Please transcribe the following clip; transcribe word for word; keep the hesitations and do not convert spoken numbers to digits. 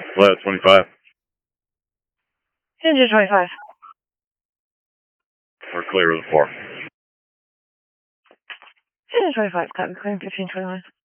Flat twenty-five. Engine twenty-five. We're clear of the four. Engine twenty-five, copy, clearing fifteen twenty-one.